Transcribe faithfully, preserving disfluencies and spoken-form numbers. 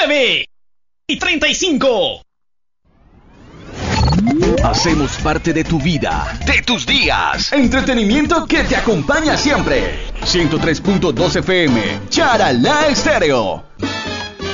nueve y treinta y cinco. Hacemos parte de tu vida, de tus días. Entretenimiento que te acompaña siempre. ciento tres punto dos F M, Charalá Estéreo.